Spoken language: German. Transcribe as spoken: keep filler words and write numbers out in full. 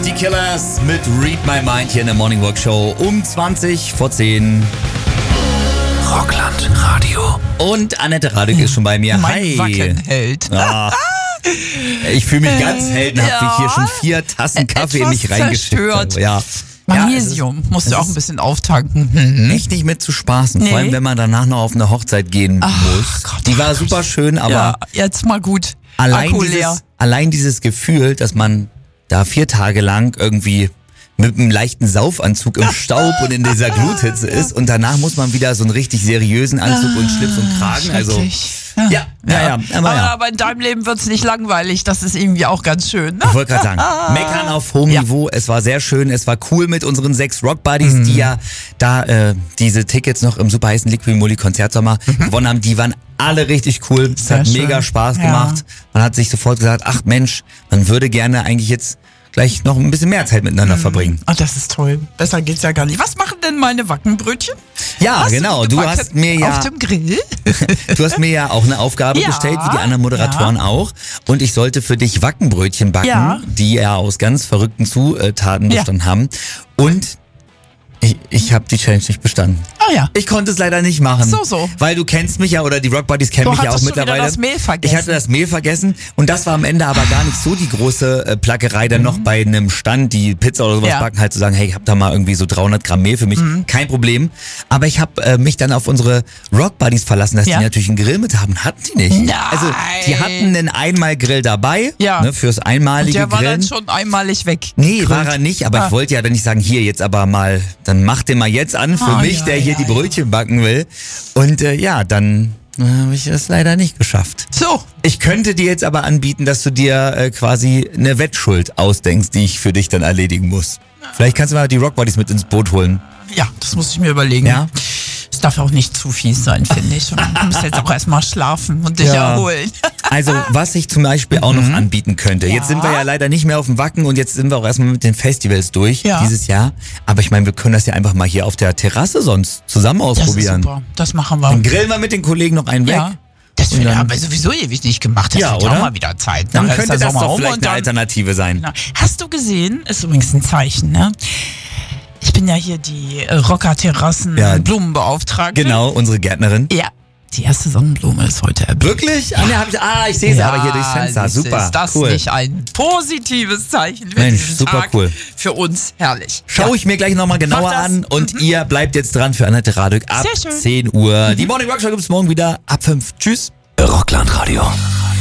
Die Killers mit Read My Mind hier in der Morning Walk Show um zwanzig vor zehn. Rockland Radio. Und Annette Radek ist schon bei mir. Mein Hi. Wackenheld. Ah, ich fühle mich ganz heldenhaft, ja. wie ich hier schon vier Tassen Kaffee in mich Etwas reingeschickt zerstört. habe. Ja. Magnesium, ja, ist, musst du auch ein bisschen auftanken. Mhm. Echt nicht mit zu spaßen, Nee. vor allem wenn man danach noch auf eine Hochzeit gehen Ach, muss. Gott, Die oh war Gott. super schön, aber Ja, jetzt mal gut. allein, Akku leer. dieses, allein dieses Gefühl, dass man da vier Tage lang irgendwie mit einem leichten Saufanzug im Staub und in dieser Gluthitze ist und danach muss man wieder so einen richtig seriösen Anzug und Schlips und Kragen. Also Schrecklich. ja, ja, ja, aber aber, ja. aber in deinem Leben wird's nicht langweilig. Das ist irgendwie auch ganz schön. Ne? Ich wollte gerade sagen, meckern auf hohem Ja. Niveau. Es war sehr schön, es war cool mit unseren sechs Rock Buddies, Mhm. die ja da äh, diese Tickets noch im super heißen Liquid Moly Konzertsommer gewonnen haben. Die waren alle richtig cool. Es Mhm. Sehr hat schön. mega Spaß Ja. gemacht. Man hat sich sofort gesagt, ach Mensch, man würde gerne eigentlich jetzt gleich noch ein bisschen mehr Zeit miteinander verbringen. Ach, das ist toll. Besser geht's ja gar nicht. Was machen denn meine Wackenbrötchen? Ja, Hast genau. die Du gebacken? hast mir ja Auf dem Grill? Du hast mir ja auch eine Aufgabe Ja, gestellt, wie die anderen Moderatoren ja. auch. Und ich sollte für dich Wackenbrötchen backen, Ja. die ja aus ganz verrückten Zutaten Ja. bestanden haben. Und ich, ich habe die Challenge nicht bestanden. Ah ja. Ich konnte es leider nicht machen. So, so. Weil du kennst mich ja, oder die Rock Buddies kennen Du mich ja auch hattest schon wieder mittlerweile. das Mehl vergessen. Ich hatte das Mehl vergessen und das war am Ende aber gar nicht so die große äh, Plackerei, dann noch bei einem Stand, die Pizza oder sowas Ja. backen, halt zu sagen, hey, ich hab da mal irgendwie so dreihundert Gramm Mehl für mich. Mhm. Kein Problem. Aber ich habe äh, mich dann auf unsere Rock Buddies verlassen, dass Ja. die natürlich einen Grill mit haben. Hatten die nicht. Nein. Also die hatten einen Einmal-Grill dabei, Ja. ne, fürs einmalige Der war Grillen. dann schon einmalig weg. Nee, war er nicht, aber Ah. ich wollte ja dann nicht sagen, hier jetzt aber mal, dann mach den mal jetzt an für Ah, mich, ja, der hier ja, die Brötchen backen will. Und äh, ja, dann äh, habe ich es leider nicht geschafft. So. Ich könnte dir jetzt aber anbieten, dass du dir äh, quasi eine Wettschuld ausdenkst, die ich für dich dann erledigen muss. Vielleicht kannst du mal die Rock Buddies mit ins Boot holen. Ja, das muss ich mir überlegen. Ja? Es darf auch nicht zu fies sein, finde ich. Und du musst jetzt auch erstmal schlafen und dich Ja. erholen. Also, was ich zum Beispiel auch noch anbieten könnte. Jetzt sind wir ja leider nicht mehr auf dem Wacken und jetzt sind wir auch erstmal mit den Festivals durch Ja. dieses Jahr. Aber ich meine, wir können das ja einfach mal hier auf der Terrasse sonst zusammen Das ist ausprobieren. super. Das machen wir. Dann grillen wir mit den Kollegen noch einen weg. Ja. Das Und wird dann- aber sowieso ewig nicht gemacht. Das Ja, wird ja oder? auch mal wieder Zeit. Dann Nachher ist könnte der das Sommer doch um vielleicht und eine dann- Alternative sein. Na, hast du gesehen, ist übrigens ein Zeichen, ne? Ich bin ja hier die äh, Rocker-Terrassen Ja. Blumenbeauftragte. Genau, unsere Gärtnerin. Ja. Die erste Sonnenblume ist heute erblüht. Wirklich? Ah, nee, hab ich, ah, ich sehe sie aber hier durchs Fenster. siehste, Super, Ist das cool. nicht ein positives Zeichen für Mensch, diesen super Tag? cool. Für uns herrlich. Schau ich mir gleich nochmal genauer Mach das. an und ihr bleibt jetzt dran für Annette Radek ab Sehr schön. zehn Uhr. Die Morning Rock Show gibt's morgen wieder ab fünf. Tschüss. Rockland Radio.